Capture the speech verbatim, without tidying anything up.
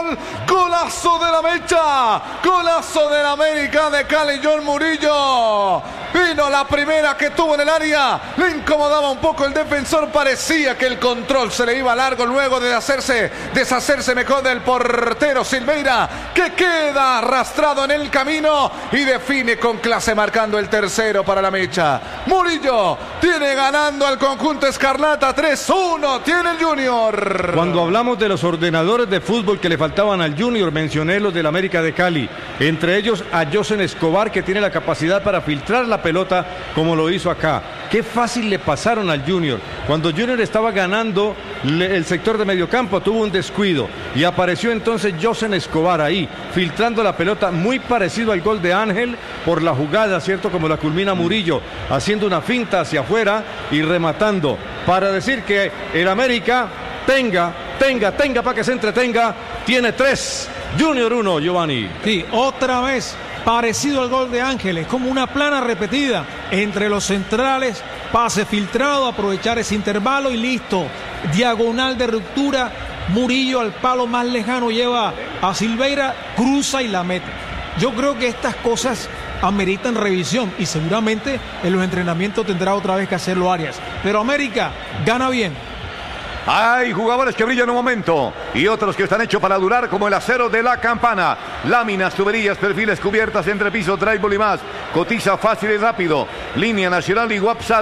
gol. Golazo de la Mecha. Golazo de la América de Cali, John Murillo. Vino la primera que tuvo en el área. Le incomodaba un poco el defensor. Parecía que el control se le iba largo luego de hacerse, deshacerse mejor del portero Silveira, que queda arrastrado en el camino y define con clase marcando el tercero para la Mecha. Murillo tiene ganando al conjunto escarlata tres uno. Tiene el Junior. Cuando hablamos de los ordenadores de fútbol que le faltaban al Junior, mencioné los del América de Cali. Entre ellos a Josen Escobar, que tiene la capacidad para filtrar la pelota como lo hizo acá. Qué fácil le pasaron al Junior. Cuando Junior estaba ganando el sector de mediocampo, tuvo un descuido y apareció entonces Josen Escobar ahí, filtrando la pelota, muy parecido al gol de Ángel por la jugada, ¿cierto? Como la culmina Murillo, haciendo una finta hacia afuera y rematando, para decir que el América tenga, tenga, tenga para que se entretenga. Tiene tres, Junior uno, Giovanni. Sí, otra vez parecido al gol de Ángeles, como una plana repetida entre los centrales, pase filtrado, aprovechar ese intervalo y listo. Diagonal de ruptura, Murillo al palo más lejano, lleva a Silveira, cruza y la mete. Yo creo que estas cosas ameritan revisión y seguramente en los entrenamientos tendrá otra vez que hacerlo Arias. Pero América gana bien. Hay jugadores que brillan un momento y otros que están hechos para durar, como el acero de la Campana. Láminas, tuberías, perfiles, cubiertas, entrepiso, drywall y más. Cotiza fácil y rápido. Línea nacional y WhatsApp